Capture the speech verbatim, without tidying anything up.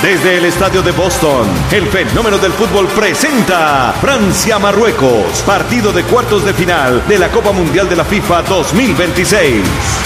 Desde el estadio de Boston, el fenómeno del fútbol presenta Francia-Marruecos, partido de cuartos de final de la Copa Mundial de la FIFA dos mil veintiséis.